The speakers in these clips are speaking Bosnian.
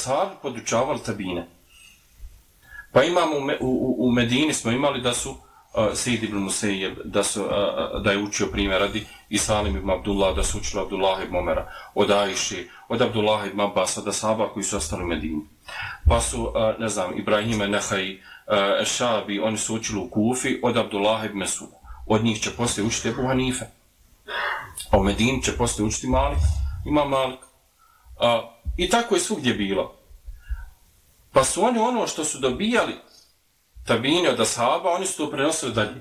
ashabi podučavali tabine. Pa imamo u Medini smo imali da su Sejid ibn Musejeb, da je učio primjer radi i Salim ibn Abdullah, da su učili Abdullah ibn Omera, od Ajši, od Abdullah ibn Abbas, od ashaba koji su ostali u Medini. Pa su, ne znam, Ibrahime Nehaj, Šabi, oni su učili u Kufi od Abdullah ibn Mesuda. Od njih će poslije učiti Ebu Hanife. A u Medini će poslije učiti Malik, ima Malik. I tako je svugdje bilo. Pa su oni ono što su dobijali tabine od ashaba, oni su to prenosili dalje.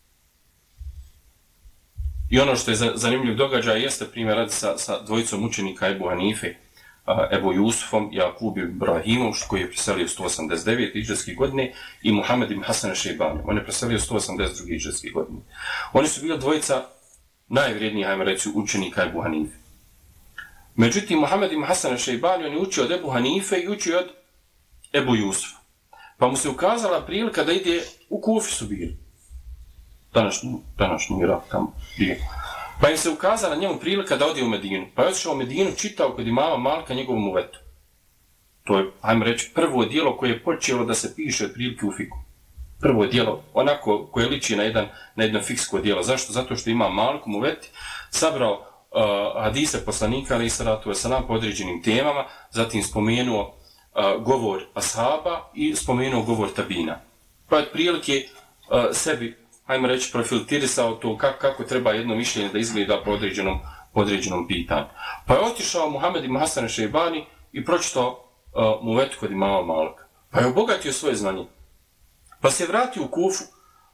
I ono što je zanimljiv događaj jeste primjer radi sa dvojicom učenika Ebu Hanife, Ebu Jusufom, Jakub Ibrahimom, koji je preselio 189. hidžretske godine, i Muhammed ibn Hasan Šejbanijom, on je preselio 182. hidžretske godine. Oni su bili dvojica najvrijednijih, ajmo reći, učenika Ebu Hanife. Međutim, Muhammed ibn Hasan Šejbani, on je učio od Ebu Hanife i učio od Ebu Jusufa. Pa mu se ukazala prilika da ide u Kufi su bili. Današnji Irak tamo bio. Pa im se ukazala njemu prilika da ode u Medinu. Pa je otišao u Medinu, čitao kod imama Malika njegovom uvetu. To je, ajmo reći, prvo djelo koje je počelo da se piše od prilike u fiku. Prvo djelo, onako koje liči na jedno fiksko djelo. Zašto? Zato što ima Malik u uveti sabrao hadise poslanika, ali i salatu wasalam, po određenim temama, zatim spomenuo govor ashaba i spomenuo govor tabina. Pa je prilike sebi, ajmo reći, profiltirisao to kako treba jedno mišljenje da izgleda po određenom pitanju. Pa je otišao Muhammed ibn Hasan Šejbani i pročitao mu vetu kod imama Malika. Pa je obogatio svoje znanje. Pa se vratio u Kufu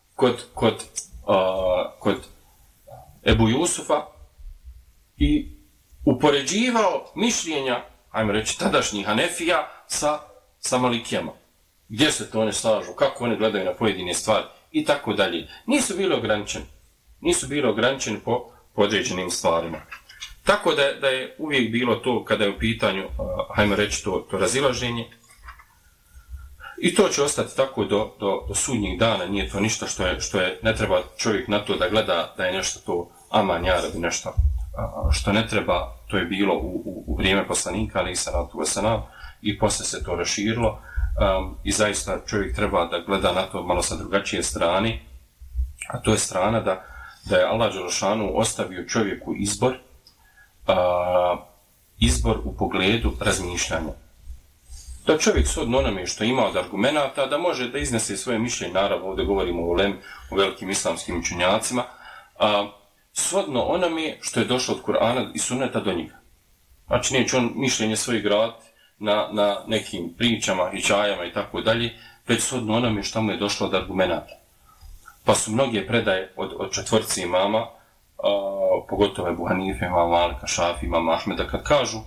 kod Ebu Jusufa i upoređivao mišljenja, ajmo reći, tadašnjih Hanefija sa Malikijama. Gdje se to one slažu, kako one gledaju na pojedine stvari i tako dalje. Nisu bili ograničeni po određenim stvarima. Tako da je uvijek bilo to kada je u pitanju, ajmo reći, to razilaženje. I to će ostati tako do sudnjih dana, nije to ništa što je, ne treba čovjek na to da gleda da je nešto to aman jarabi, nešto što ne treba, to je bilo u vrijeme poslanika, ali i salatu wasalam, i posle se to raširilo. I zaista čovjek treba da gleda na to malo sa drugačije strane, a to je strana da je Allah dželešanu ostavio čovjeku izbor u pogledu razmišljanja. Da čovjek shodno onome što ima od argumenata, da može da iznese svoje mišljenje, naravno ovdje govorimo o velikim islamskim učenjacima, shodno onome što je došlo od Kur'ana i Sunneta do njega. Znači neće on mišljenje svoje graditi na nekim pričama, hičajama i tako dalje, već shodno onome što mu je došlo od argumenata. Pa su mnoge predaje od četvorci imama, pogotovo Ebu Hanife, imama Malika, Šafi, imama Ahmeda, kad kažu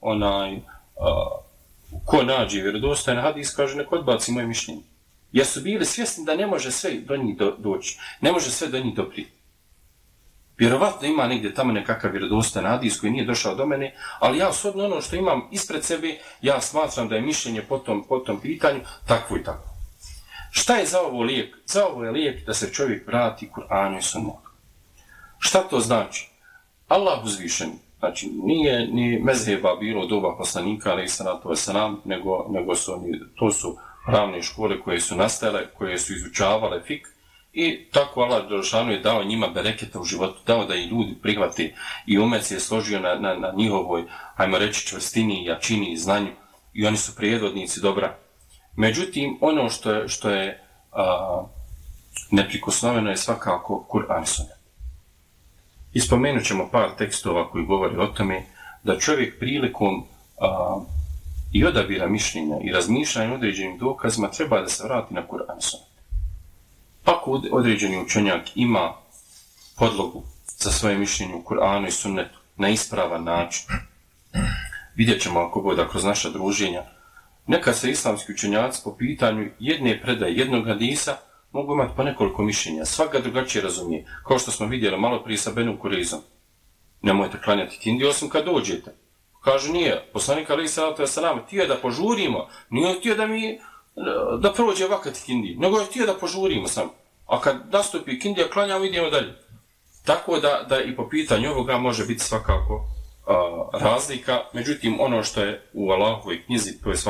ko nađe vjerodostojan hadis, kaže nek odbaci moje mišljenje. Jer su bili svjesni da ne može sve do njih doći, ne može sve do njih doprijeti. Vjerovatno ima negdje tamo nekakav vjerodostojan hadis koji nije došao do mene, ali ja shodno ono što imam ispred sebe, ja smatram da je mišljenje po tom pitanju takvo i takvo. Šta je za ovo lijek? Za ovo je lijek da se čovjek vrati Kur'anu i Sunnetu. Šta to znači? Allah uzvišen, znači nije ni mezheba bilo doba poslanika, ali i salatu wasalam, nego to su pravne škole koje su nastajale, koje su izučavale fik, i tako Allah dželešanu je dao njima bereketa u životu, dao da i ljudi prihvate, i umet se je složio na njihovoj, ajmo reći, čvrstini, jačini i znanju, i oni su prijedvodnici dobra. Međutim, ono što je neprikosnoveno je svakako Kur'an i Sunnet. I spomenut ćemo par tekstova koji govore o tome da čovjek prilikom i odabira mišljenja i razmišljanja određenim dokazima treba da se vrati na Kur'an i Sunnet. Ako određeni učenjak ima podlogu za svoje mišljenje u Kur'anu i Sunnetu na ispravan način, vidjet ćemo ako bude kroz naša druženja, nekad se islamski učenjaci po pitanju jedne predaje, jednog hadisa, mogu imati po nekoliko mišljenja, svaka drugačije razumije, kao što smo vidjeli malo prije sa Benu Kureyzom. Nemojte klanjati kindiju osim kad dođete. Kaže nije, poslanik alejhi salatu vesselam htio da požurimo, nije htio da prođe vakat kindiji, nego je htio da požurimo samo. A kad nastupi kindija, klanjamo, idemo dalje. Tako da i po pitanju ovoga može biti svakako razlika, međutim ono što je u Allahovoj knjizi, to je svakako